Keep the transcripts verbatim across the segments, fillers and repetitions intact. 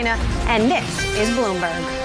Carolina, and this is Bloomberg.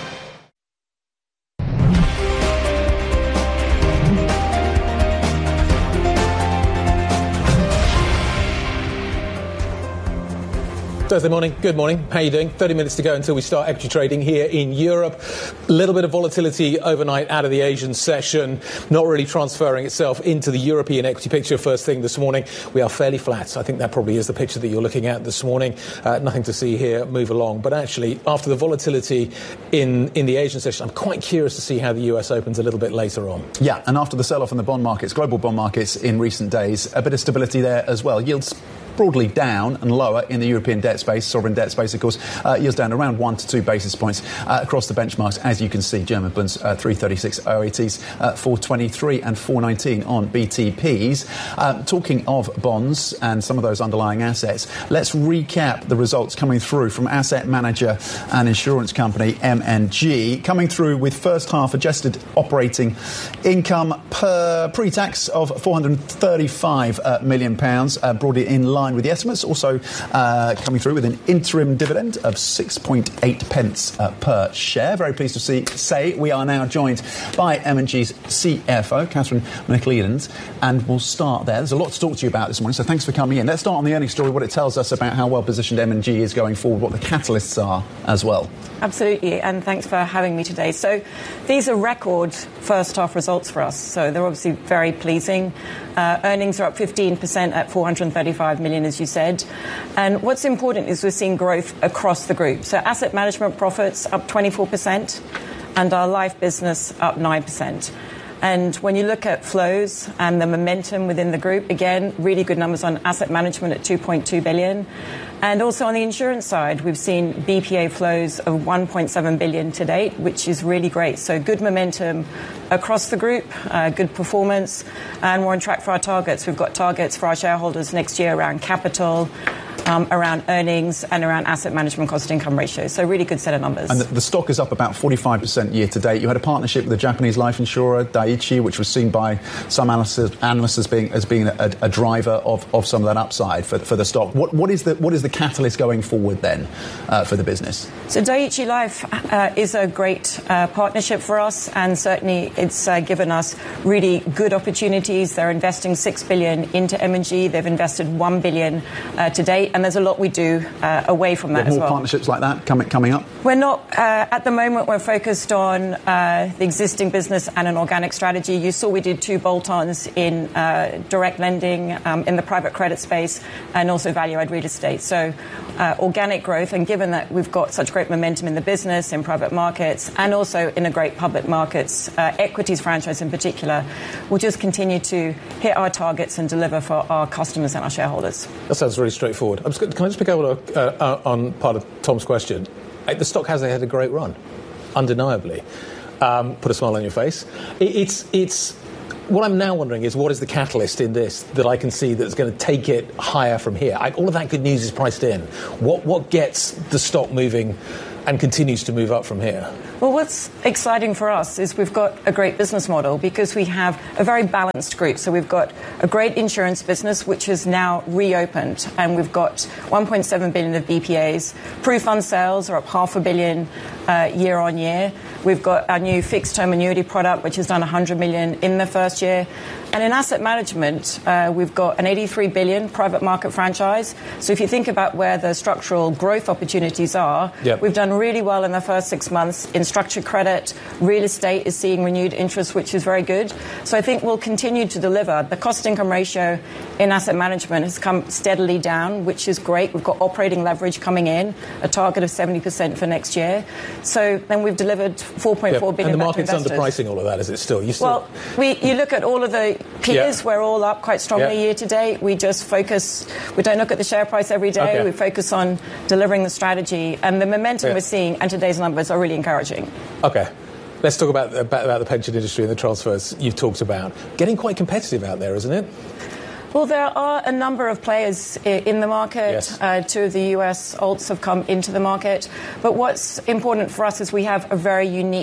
Thursday morning. Good morning. How are you doing? thirty minutes to go until we start equity trading here in Europe. A little bit of volatility overnight out of the Asian session, not really transferring itself into the European equity picture first thing this morning. We are fairly flat. I think that probably is the picture that you're looking at this morning. Uh, nothing to see here. Move along. But actually, after the volatility in, in the Asian session, I'm quite curious to see how the U S opens a little bit later on. Yeah, and after the sell-off in the bond markets, global bond markets in recent days, a bit of stability there as well. Yields broadly down and lower in the European debt space, sovereign debt space, of course. Uh, yields down around one to two basis points uh, across the benchmarks, as you can see. German bonds, uh, three thirty-six O A Ts, uh, four twenty-three and four nineteen on B T Ps. Uh, talking of bonds and some of those underlying assets, let's recap the results coming through from asset manager and insurance company M and G, coming through with first half adjusted operating income per pre-tax of four hundred thirty-five uh, million pounds, uh, broadly in line with the estimates. Also uh, coming through with an interim dividend of six point eight pence uh, per share. Very pleased to see, say we are now joined by M and G's C F O, Catherine McLeland, and we'll start there. There's a lot to talk to you about this morning, so thanks for coming in. Let's start on the earnings story, what it tells us about how well positioned M and G is going forward, what the catalysts are as well. Absolutely, and thanks for having me today. So these are record first half results for us, so they're obviously very pleasing. Uh, earnings are up fifteen percent at four hundred thirty-five million, as you said. And what's important is we're seeing growth across the group. So asset management profits up twenty-four percent and our life business up nine percent. And when you look at flows and the momentum within the group, again, really good numbers on asset management at two point two billion. And also on the insurance side, we've seen B P A flows of one point seven billion to date, which is really great. So good momentum across the group, uh, good performance, and we're on track for our targets. We've got targets for our shareholders next year around capital, Um, around earnings and around asset management cost income ratio. So really good set of numbers. And the, the stock is up about forty-five percent year to date. You had a partnership with the Japanese life insurer Dai-ichi, which was seen by some analysts, analysts as being as being a, a driver of, of some of that upside for, for the stock. What, what is the what is the catalyst going forward then uh, for the business? So Dai-ichi Life uh, is a great uh, partnership for us, and certainly it's uh, given us really good opportunities. They're investing six billion dollars into M and G. They've invested one billion dollars uh, to date. And there's a lot we do uh, away from that as well. More partnerships like that coming coming up? We're not, uh, at the moment, we're focused on uh, the existing business and an organic strategy. You saw we did two bolt-ons in uh, direct lending, um, in the private credit space, and also value-add real estate. So uh, organic growth, and given that we've got such great momentum in the business, in private markets, and also in a great public markets, uh, equities franchise in particular, we'll just continue to hit our targets and deliver for our customers and our shareholders. That sounds really straightforward. I'm just, can I just pick up on, uh, on part of Tom's question? The stock has had a great run, undeniably. Um, put a smile on your face. It, it's it's. What I'm now wondering is what is the catalyst in this that I can see that's going to take it higher from here? I, all of that good news is priced in. What what gets the stock moving and continues to move up from here? Well, what's exciting for us is we've got a great business model because we have a very balanced group. So we've got a great insurance business, which is now reopened, and we've got one point seven billion of B P As. Proof fund sales are up half a billion uh, year on year. We've got our new fixed term annuity product, which has done one hundred million in the first year. And in asset management, uh, we've got an eighty-three billion private market franchise. So if you think about where the structural growth opportunities are, yep. We've done really well in the first six months in structured credit. Real estate is seeing renewed interest, which is very good. So I think we'll continue to deliver. The cost income ratio in asset management has come steadily down, which is great. We've got operating leverage coming in, a target of seventy percent for next year. So then we've delivered four point four billion. And the back to market's investors. underpricing all of that, is it still? You still... Well, we, you look at all of the peers, yeah. We're all up quite strongly yeah. year to date. We just focus, we don't look at the share price every day. Okay. We focus on delivering the strategy. And the momentum yeah. we're seeing and today's numbers are really encouraging. Okay. Let's talk about, about, about the pension industry and the transfers you've talked about. Getting quite competitive out there, isn't it? Well, there are a number of players in the market. Yes. Uh, two of the U S alts have come into the market. But what's important for us is we have a very unique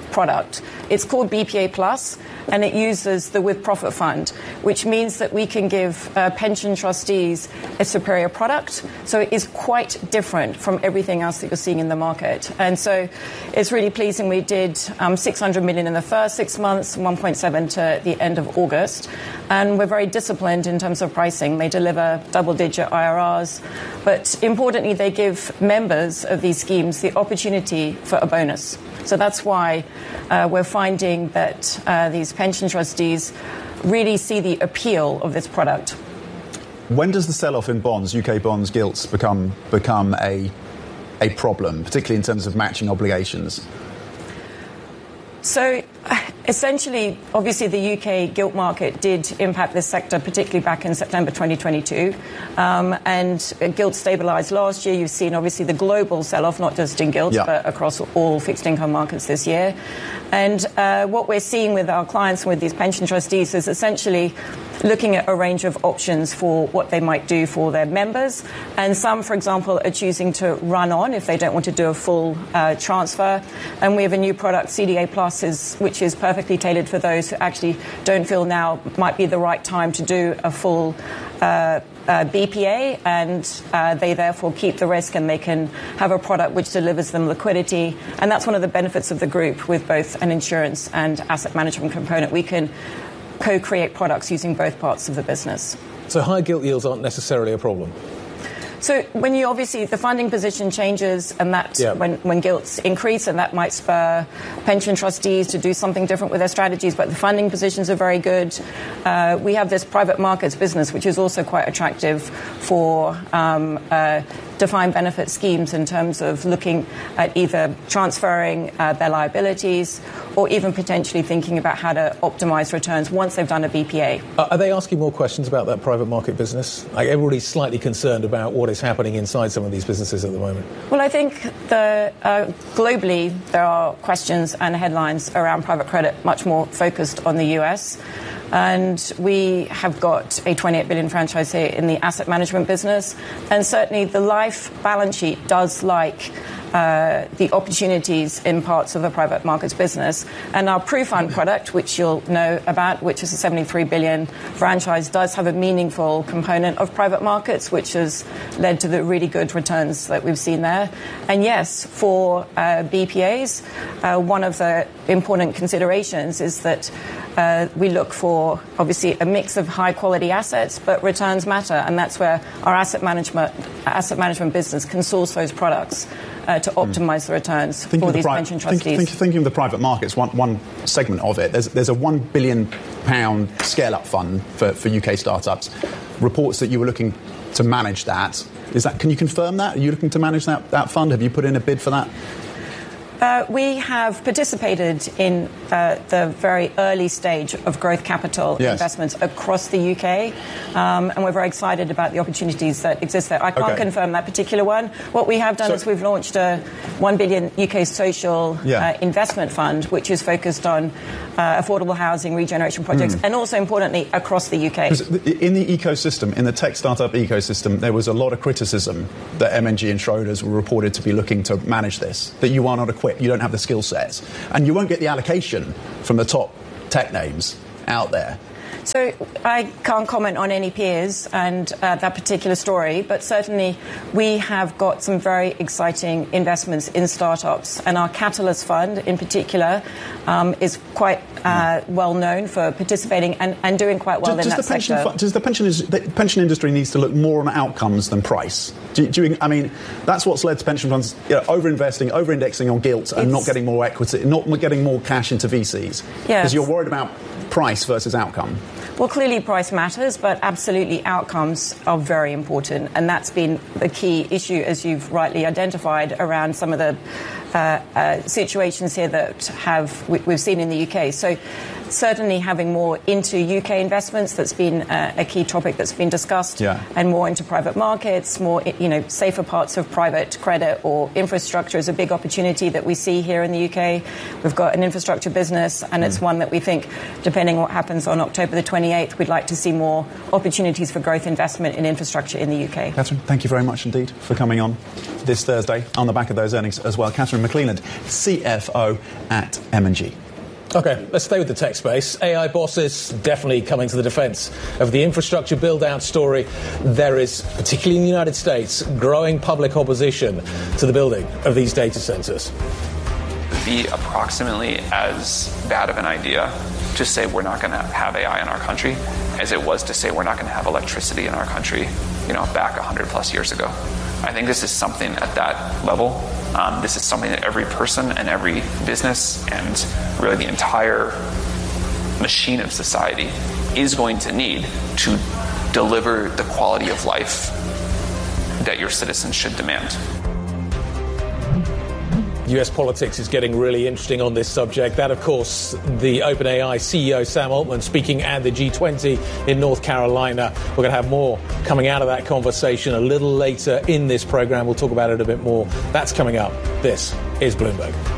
product. It's called B P A Plus, and it uses the with profit fund, which means that we can give uh, pension trustees a superior product. So it is quite different from everything else that you're seeing in the market. And so it's really pleasing. We did um, six hundred million in the first six months, one point seven to the end of August. And we're very disciplined in terms of pricing. They deliver double-digit I R Rs. But importantly, they give members of these schemes the opportunity for a bonus. So that's why uh, we're finding that uh, these pension trustees really see the appeal of this product. When does the sell-off in bonds, U K bonds, gilts, become become a a problem, particularly in terms of matching obligations? So essentially, obviously, the U K gilt market did impact this sector, particularly back in September twenty twenty-two. Um, and gilt stabilised last year. You've seen, obviously, the global sell-off, not just in gilts, yeah. but across all fixed income markets this year. And uh, what we're seeing with our clients and with these pension trustees is essentially looking at a range of options for what they might do for their members. And some, for example, are choosing to run on if they don't want to do a full uh, transfer. And we have a new product, C D A Plus, is, which is perfectly tailored for those who actually don't feel now might be the right time to do a full uh, uh, B P A, and uh, they therefore keep the risk and they can have a product which delivers them liquidity. And that's one of the benefits of the group with both an insurance and asset management component. We can co-create products using both parts of the business. So high gilt yields aren't necessarily a problem? So when you obviously, the funding position changes, and that yeah. when, when gilts increase, and that might spur pension trustees to do something different with their strategies, but the funding positions are very good. Uh, we have this private markets business, which is also quite attractive for um, uh, defined benefit schemes in terms of looking at either transferring uh, their liabilities or even potentially thinking about how to optimise returns once they've done a B P A. Uh, are they asking more questions about that private market business? Like, everybody's slightly concerned about what is happening inside some of these businesses at the moment. Well, I think the, uh, globally there are questions and headlines around private credit much more focused on the U S. And we have got a twenty-eight billion franchise here in the asset management business. And certainly the life balance sheet does like uh, the opportunities in parts of the private markets business. And our PruFund product, which you'll know about, which is a seventy-three billion franchise, does have a meaningful component of private markets, which has led to the really good returns that we've seen there. And yes, for uh, B P As, uh, one of the important considerations is that uh, we look for, obviously, a mix of high-quality assets, but returns matter, and that's where our asset management asset management business can source those products uh, to optimise mm. the returns think for the these pri- pension trustees. Think, think, thinking of the private markets, one, one segment of it, there's, there's a one billion pound scale-up fund for, for U K startups. Reports that you were looking to manage that. Is that, can you confirm that? Are you looking to manage that, that fund? Have you put in a bid for that? Uh, we have participated in uh, the very early stage of growth capital yes. investments across the U K, um, and we're very excited about the opportunities that exist there. I can't okay. confirm that particular one. What we have done so, is we've launched a one billion U K social yeah. uh, investment fund, which is focused on uh, affordable housing, regeneration projects, mm. and also, importantly, across the U K. In the ecosystem, in the tech startup ecosystem, there was a lot of criticism that M and G and Schroders were reported to be looking to manage this, that you are not equipped. You don't have the skill sets, and you won't get the allocation from the top tech names out there. So I can't comment on any peers and uh, that particular story, but certainly we have got some very exciting investments in startups, and our Catalyst Fund in particular um, is quite uh, well known for participating and, and doing quite well does, in does that the pension sector. Fu- does the pension, is, the pension industry needs to look more on outcomes than price? Do, do you, I mean, that's what's led to pension funds you know, over-investing, over-indexing on gilts and it's, not getting more equity, not getting more cash into V Cs. Because yes. you're worried about price versus outcome. Well, clearly price matters, but absolutely outcomes are very important. And that's been the key issue, as you've rightly identified, around some of the uh, uh, situations here that have we, we've seen in the U K. So certainly having more into U K investments, that's been uh, a key topic that's been discussed, yeah. and more into private markets, more, you know, safer parts of private credit or infrastructure is a big opportunity that we see here in the U K. We've got an infrastructure business, and mm. it's one that we think, depending on what happens on October the twenty-eighth, we'd like to see more opportunities for growth investment in infrastructure in the U K. Catherine, thank you very much indeed for coming on. this Thursday on the back of those earnings as well. Catherine McCleland, C F O at M and G. OK, let's stay with the tech space. A I bosses definitely coming to the defence of the infrastructure build-out story. There is, particularly in the United States, growing public opposition to the building of these data centres. Be approximately as bad of an idea to say we're not going to have A I in our country as it was to say we're not going to have electricity in our country, you know, back one hundred plus years ago. I think this is something at that level. Um, this is something that every person and every business and really the entire machine of society is going to need to deliver the quality of life that your citizens should demand. U S politics is getting really interesting on this subject. That, of course, the OpenAI C E O Sam Altman speaking at the G twenty in North Carolina. We're going to have more coming out of that conversation a little later in this program. We'll talk about it a bit more. That's coming up. This is Bloomberg.